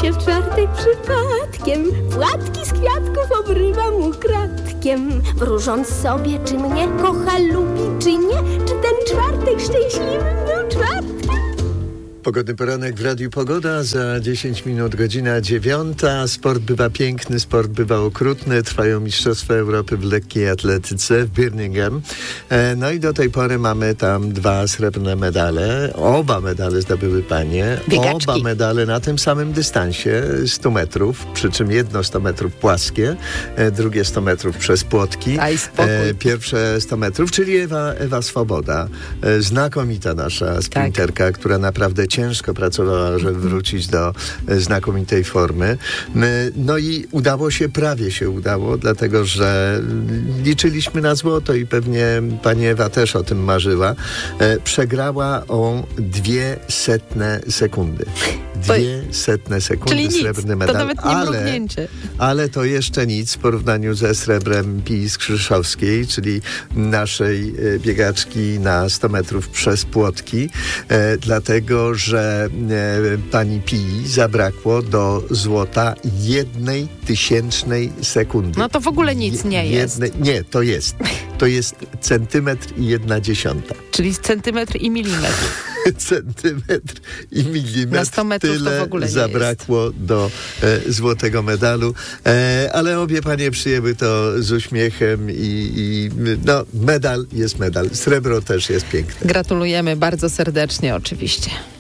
się w czwartek przypadkiem, płatki z kwiatków obrywam ukradkiem, wróżąc sobie, czy mnie kocha, lubi, czy nie, czy ten czwartek szczęśliwy był czwartkiem. Pogodny poranek w Radiu Pogoda, za 10 minut godzina 9. Sport bywa piękny, sport bywa okrutny. Trwają Mistrzostwa Europy w lekkiej atletyce w Birmingham. No i do tej pory mamy tam 2 srebrne medale. Oba medale zdobyły panie. Biegaczki. Oba medale na tym samym dystansie 100 metrów, przy czym jedno 100 metrów płaskie, drugie 100 metrów przez płotki. Daj spokój. Pierwsze 100 metrów, czyli Ewa Swoboda. Znakomita nasza sprinterka, która naprawdę ciężko pracowała, żeby wrócić do znakomitej formy. No i prawie się udało, dlatego że liczyliśmy na złoto i pewnie pani Ewa też o tym marzyła. Przegrała o 0,02 sekundy. 0,02 sekundy, czyli nic, srebrny medal. to nawet nie mrugnięcie. Ale to jeszcze nic w porównaniu ze srebrem Pii Skrzyszowskiej, czyli naszej biegaczki na 100 metrów przez płotki, dlatego że pani Pii zabrakło do złota 0,01 sekundy. No to w ogóle nic nie jest. Nie, to jest. To jest centymetr i 1/10. Czyli centymetr i milimetr. Centymetr i milimetr. Na 100 metrów tyle to w ogóle nie zabrakło do złotego medalu. Ale obie panie przyjęły to z uśmiechem i medal jest medal. Srebro też jest piękne. Gratulujemy bardzo serdecznie oczywiście.